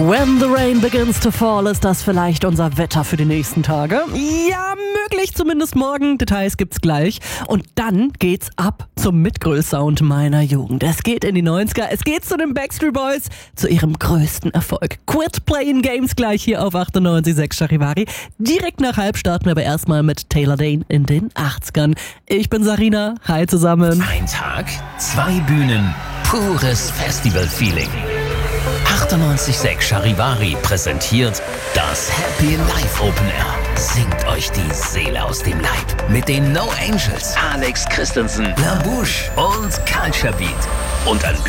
When the rain begins to fall, ist das vielleicht unser Wetter für die nächsten Tage? Ja, möglich, zumindest morgen. Details gibt's gleich. Und dann geht's ab zum Mitgröl-Sound meiner Jugend. Es geht in die 90er, es geht zu den Backstreet Boys, zu ihrem größten Erfolg. Quit Playing Games gleich hier auf 98.6 Charivari. Direkt nach halb starten wir aber erstmal mit Taylor Dayne in den 80ern. Ich bin Sarina, hi zusammen. Ein Tag, 2 Bühnen, pures Festival-Feeling. 98.6 Charivari präsentiert das Happy Life Open Air. Singt euch die Seele aus dem Leib mit den No Angels, Alex Christensen, La Bouche und Culture Beat. Und an